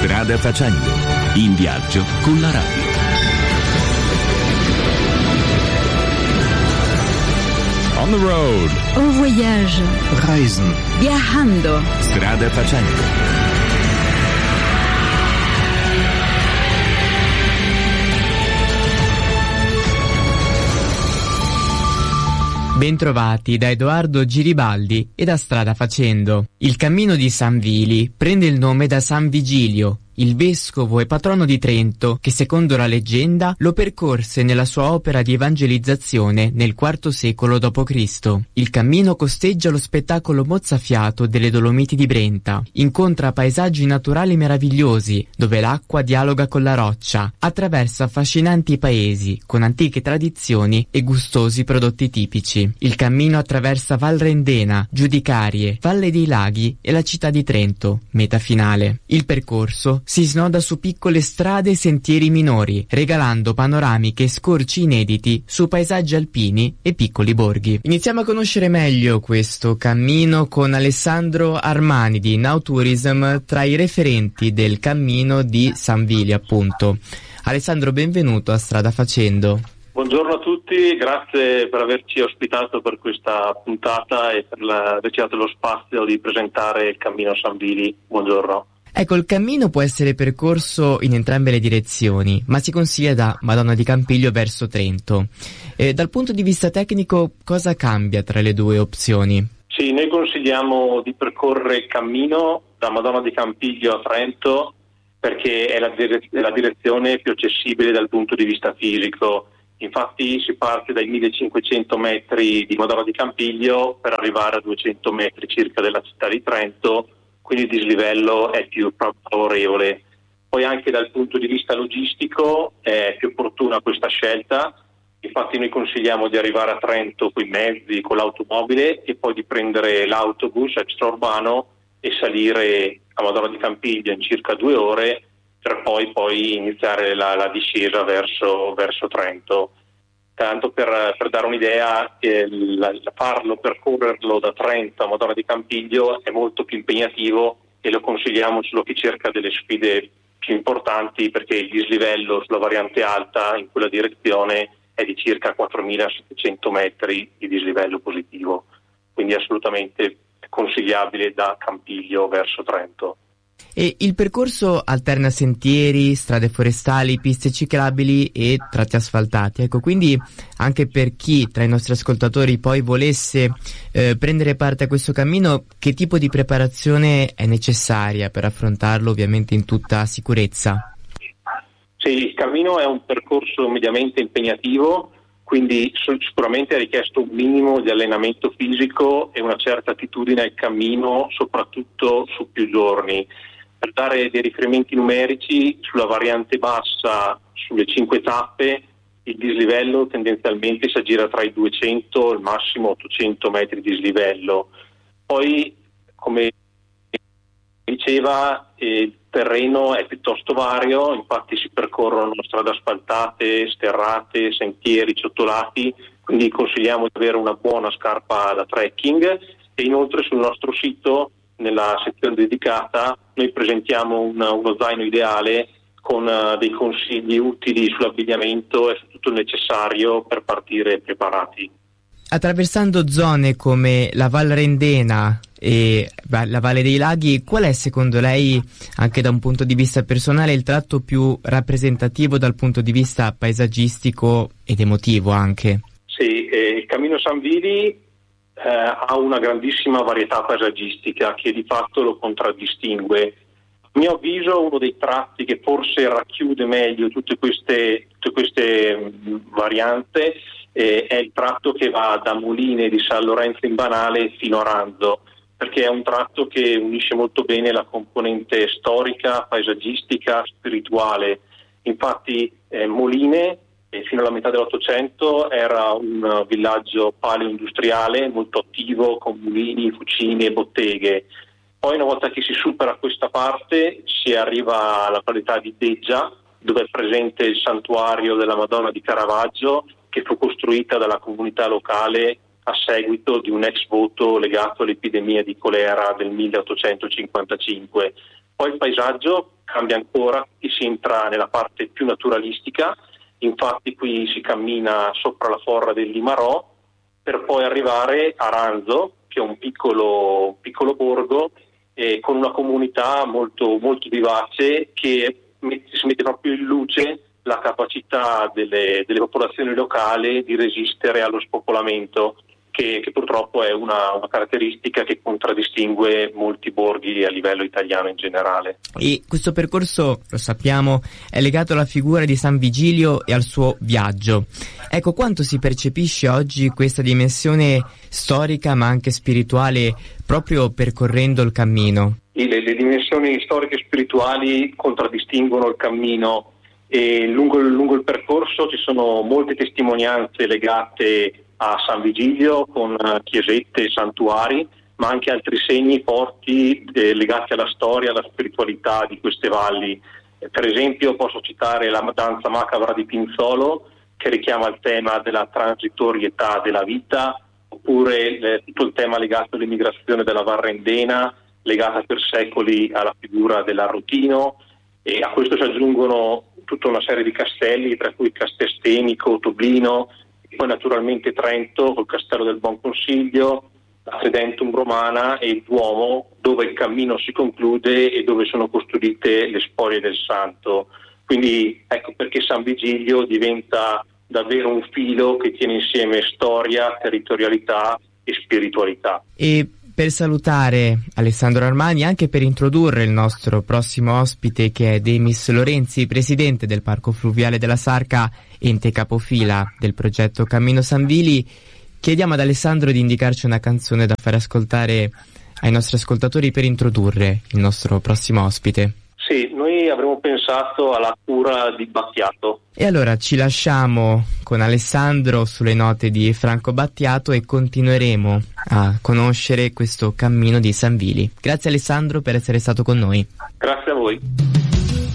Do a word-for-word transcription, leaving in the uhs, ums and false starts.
Strada facendo, in viaggio con la radio. On the road. En voyage. Reisen. Viajando. Strada facendo. Bentrovati da Edoardo Giribaldi e da Strada Facendo. Il cammino di San Vili prende il nome da San Vigilio, il vescovo e patrono di Trento, che secondo la leggenda lo percorse nella sua opera di evangelizzazione nel quarto secolo dopo Cristo. Il cammino costeggia lo spettacolo mozzafiato delle Dolomiti di Brenta, incontra paesaggi naturali meravigliosi, dove l'acqua dialoga con la roccia, attraversa affascinanti paesi, con antiche tradizioni e gustosi prodotti tipici. Il cammino attraversa Val Rendena, Giudicarie, Valle dei Laghi e la città di Trento, meta finale. Il percorso si snoda su piccole strade e sentieri minori, regalando panoramiche e scorci inediti su paesaggi alpini e piccoli borghi. Iniziamo a conoscere meglio questo cammino con Alessandro Armani di Now Tourism, tra i referenti del cammino di San Vili, appunto. Alessandro, benvenuto a Strada Facendo. Buongiorno a tutti, grazie per averci ospitato per questa puntata e per la, averci dato lo spazio di presentare il cammino San Vili. Buongiorno. Ecco, il cammino può essere percorso in entrambe le direzioni, ma si consiglia da Madonna di Campiglio verso Trento. Eh, dal punto di vista tecnico, cosa cambia tra le due opzioni? Sì, noi consigliamo di percorrere il cammino da Madonna di Campiglio a Trento perché è la, dire- è la direzione più accessibile dal punto di vista fisico. Infatti si parte dai millecinquecento metri di Madonna di Campiglio per arrivare a duecento metri circa della città di Trento, quindi il dislivello è più favorevole. Poi anche dal punto di vista logistico è più opportuna questa scelta, infatti noi consigliamo di arrivare a Trento con i mezzi, con l'automobile e poi di prendere l'autobus extraurbano e salire a Madonna di Campiglio in circa due ore per poi, poi iniziare la, la discesa verso, verso Trento. Tanto per, per dare un'idea, eh, la, farlo, percorrerlo da Trento a Madonna di Campiglio è molto più impegnativo e lo consigliamo solo a chi cerca delle sfide più importanti, perché il dislivello sulla variante alta in quella direzione è di circa quattromilasettecento metri di dislivello positivo, quindi assolutamente consigliabile da Campiglio verso Trento. E il percorso alterna sentieri, strade forestali, piste ciclabili e tratti asfaltati. Ecco, quindi anche per chi tra i nostri ascoltatori poi volesse eh, prendere parte a questo cammino, che tipo di preparazione è necessaria per affrontarlo ovviamente in tutta sicurezza? Sì, il cammino è un percorso mediamente impegnativo, quindi sicuramente è richiesto un minimo di allenamento fisico e una certa attitudine al cammino, soprattutto su più giorni. Per dare dei riferimenti numerici, sulla variante bassa, sulle cinque tappe, il dislivello tendenzialmente si aggira tra i duecento e al massimo ottocento metri di dislivello. Poi, come diceva, eh, il terreno è piuttosto vario, infatti si percorrono strade asfaltate, sterrate, sentieri ciottolati, quindi consigliamo di avere una buona scarpa da trekking e inoltre sul nostro sito, nella sezione dedicata, noi presentiamo un, uno zaino ideale con uh, dei consigli utili sull'abbigliamento e su tutto il necessario per partire preparati. Attraversando zone come la Val Rendena e la Valle dei Laghi, qual è secondo lei, anche da un punto di vista personale, il tratto più rappresentativo dal punto di vista paesaggistico ed emotivo anche? Sì, eh, il Cammino San Vili Eh, ha una grandissima varietà paesaggistica che di fatto lo contraddistingue. A mio avviso uno dei tratti che forse racchiude meglio tutte queste, tutte queste mh, varianti eh, è il tratto che va da Moline di San Lorenzo in Banale fino a Ranzo, perché è un tratto che unisce molto bene la componente storica, paesaggistica, spirituale. Infatti eh, Moline e fino alla metà dell'Ottocento era un villaggio paleo-industriale molto attivo con mulini, fucine e botteghe. Poi una volta che si supera questa parte si arriva alla qualità di Deggia, dove è presente il santuario della Madonna di Caravaggio, che fu costruita dalla comunità locale a seguito di un ex voto legato all'epidemia di colera del milleottocentocinquantacinque. Poi il paesaggio cambia ancora e si entra nella parte più naturalistica. Infatti qui si cammina sopra la forra del Limarò per poi arrivare a Ranzo, che è un piccolo, piccolo borgo eh, con una comunità molto, molto vivace che mette, si mette proprio in luce la capacità delle, delle popolazioni locali di resistere allo spopolamento, che, che purtroppo è una, una caratteristica che contraddistingue molti borghi a livello italiano in generale. E questo percorso, lo sappiamo, è legato alla figura di San Vigilio e al suo viaggio. Ecco, quanto si percepisce oggi questa dimensione storica ma anche spirituale proprio percorrendo il cammino? Le, le dimensioni storiche e spirituali contraddistinguono il cammino e lungo, lungo il percorso ci sono molte testimonianze legate a San Vigilio con chiesette e santuari, ma anche altri segni forti eh, legati alla storia, alla spiritualità di queste valli. Eh, per esempio posso citare la danza macabra di Pinzolo, che richiama il tema della transitorietà della vita, oppure eh, tutto il tema legato all'immigrazione della Varrendena, legata per secoli alla figura dell'Arrotino, e a questo si aggiungono tutta una serie di castelli, tra cui Castelstenico, Toblino, e poi naturalmente Trento col Castello del Buon Consiglio, la Credentum Romana e il Duomo, dove il cammino si conclude e dove sono custodite le spoglie del santo. Quindi ecco perché San Vigilio diventa davvero un filo che tiene insieme storia, territorialità e spiritualità. E per salutare Alessandro Armani, anche per introdurre il nostro prossimo ospite, che è Demis Lorenzi, presidente del Parco Fluviale della Sarca, ente capofila del progetto Cammino San Vili, chiediamo ad Alessandro di indicarci una canzone da fare ascoltare ai nostri ascoltatori per introdurre il nostro prossimo ospite. Sì, noi avremmo pensato alla cura di Battiato. E allora ci lasciamo con Alessandro sulle note di Franco Battiato e continueremo a conoscere questo cammino di San Vili. Grazie Alessandro per essere stato con noi. Grazie a voi.